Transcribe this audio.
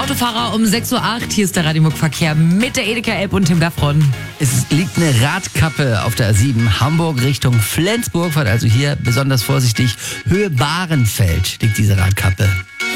Autofahrer um 6.08 Uhr. Hier ist der Radio-Verkehr mit der Edeka-App und Tim Gaffron. Es liegt eine Radkappe auf der A7 Hamburg Richtung Flensburg. Fahrt also hier besonders vorsichtig. Höhe Bahrenfeld liegt diese Radkappe.